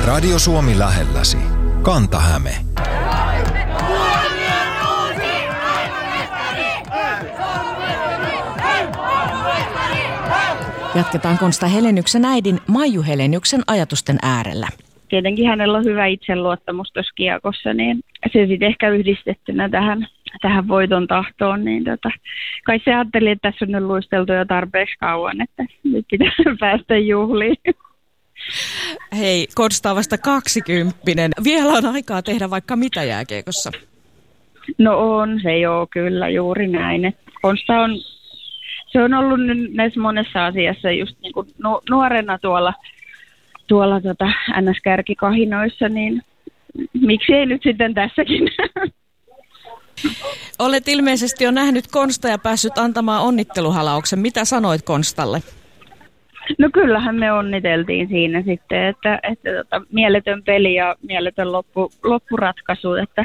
Radio Suomi lähelläsi. Kanta-Häme. Jatketaan Konsta Heleniuksen äidin Maiju Heleniuksen ajatusten äärellä. Tietenkin hänellä on hyvä itseluottamus tuossa kiekossa, niin se sitten ehkä yhdistettynä tähän voiton tahtoon, niin kai se ajatteli, että tässä on nyt luisteltu jo tarpeeksi kauan, että nyt pitää päästä juhliin. Hei, Konsta on vasta 20. Vielä on aikaa tehdä vaikka mitä jääkiekossa. No on se joo, kyllä juuri näin. Konsta se on ollut nyt näissä monessa asiassa just niin kuin nuorena tuolla NS-kärkikahinoissa, niin miksi ei nyt sitten tässäkin? Olet ilmeisesti jo nähnyt Konsta ja päässyt antamaan onnitteluhalauksen. Mitä sanoit Konstalle? No kyllähän me onniteltiin siinä sitten, että mieletön peli ja mieletön loppuratkaisu, että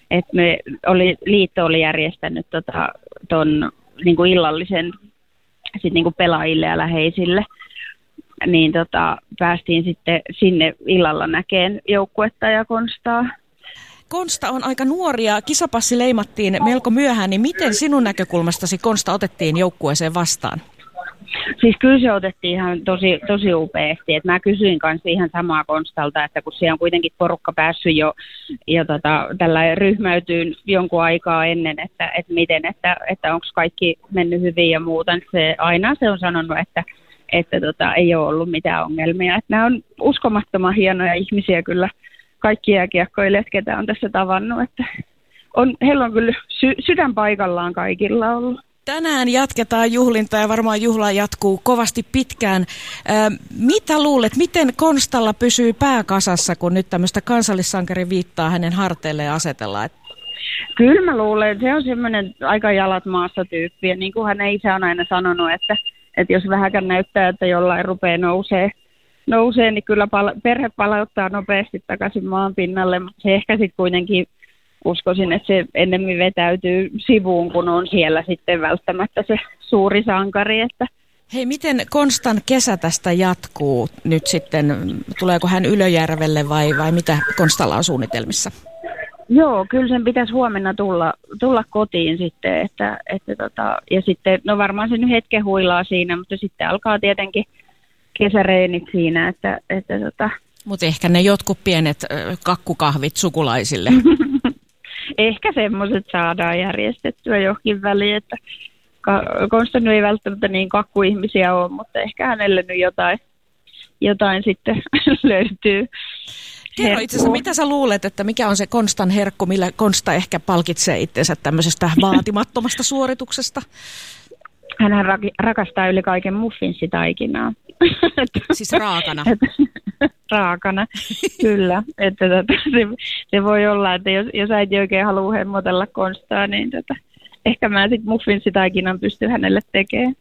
liitto oli järjestänyt ton niin kuin illallisen sit niin kuin pelaajille ja läheisille, niin päästiin sitten sinne illalla näkeen joukkuetta ja Konstaa. Konsta on aika nuori ja kisapassi leimattiin melko myöhään, niin miten sinun näkökulmastasi Konsta otettiin joukkueeseen vastaan? Siis kyllä se otettiin ihan tosi upeasti. Et mä kysyin kanssa ihan samaa Konstalta, että kun siellä on kuitenkin porukka päässyt jo tällä ryhmäytyyn jonkun aikaa ennen, että miten, että onko kaikki mennyt hyvin ja muuta. Aina se on sanonut, että ei ole ollut mitään ongelmia. Että nämä on uskomattoman hienoja ihmisiä kyllä, kaikki jääkiekkoilijat, ketä on tässä tavannut. Että heillä on kyllä sydän paikallaan kaikilla ollut. Tänään jatketaan juhlintaa ja varmaan juhla jatkuu kovasti pitkään. Mitä luulet, miten Konstalla pysyy pää kasassa, kun nyt tämmöistä kansallissankari viittaa hänen harteilleen asetellaan? Kyllä mä luulen, että se on semmoinen aika jalat maassa tyyppi. Ja niin kuin hän isä on aina sanonut, että jos vähäkään näyttää, että jollain rupeaa nousee, niin kyllä perhe palauttaa nopeasti takaisin maan pinnalle. Mutta se ehkä sitten kuitenkin uskoisin, että se ennemmin vetäytyy sivuun, kun on siellä sitten välttämättä se suuri sankari. Että. Hei, miten Konstan kesä tästä jatkuu nyt sitten? Tuleeko hän Ylöjärvelle vai mitä Konstalla on suunnitelmissa? Joo, kyllä sen pitäisi huomenna tulla kotiin sitten, ja sitten, no varmaan se nyt hetken huilaa siinä, mutta sitten alkaa tietenkin kesäreenit siinä, Mutta ehkä ne jotkut pienet kakkukahvit sukulaisille. Ehkä semmoiset saadaan järjestettyä johonkin väliin, että Konsta nyt ei välttämättä niin kakkuihmisiä ole, mutta ehkä hänelle nyt jotain sitten löytyy. Kerro itse asiassa, mitä sä luulet, että mikä on se Konstan herkku, millä Konsta ehkä palkitsee itsensä tämmöisestä vaatimattomasta suorituksesta? Hänhän rakastaa yli kaiken muffinssitaikinaa. Siis raakana? Raakana, kyllä. Että se voi olla, että jos äiti oikein haluaa hemmotella Konstaa, niin ehkä mä sitten muffinssitaikinan pystyn hänelle tekemään.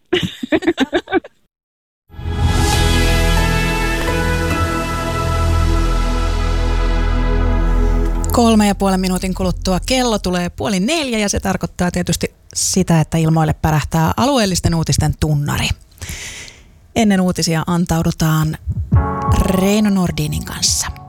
3,5 minuutin kuluttua kello tulee 3:30 ja se tarkoittaa tietysti sitä, että ilmoille pärähtää alueellisten uutisten tunnari. Ennen uutisia antaudutaan Reino Nordinin kanssa.